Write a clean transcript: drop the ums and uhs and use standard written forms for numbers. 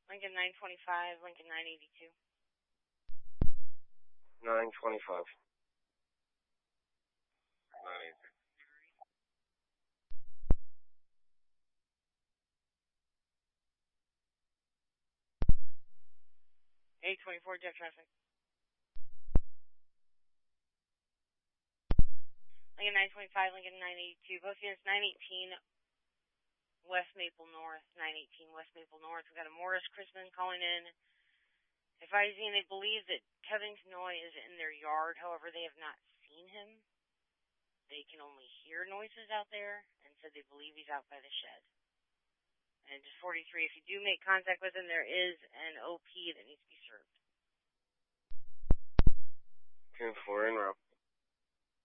Lincoln 925, Lincoln 982. 925. 824, jet traffic. Lincoln 925, Lincoln 982. Both units 918 West Maple North, 918 West Maple North. We've got a Morris Chrisman calling in, advising they believe that Kevin Knoy is in their yard. However, they have not seen him. They can only hear noises out there, and said they believe he's out by the shed. And just 43, if you do make contact with him, there is an OP that needs to be served. 10-4 en route.